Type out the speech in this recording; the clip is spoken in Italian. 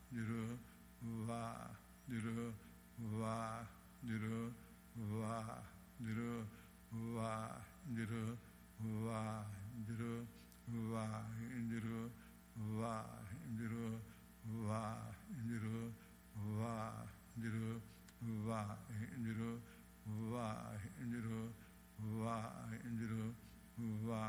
diru va diru va diru va diru va diru va diru va diru va diru va diru va diru va diru va diru va diru va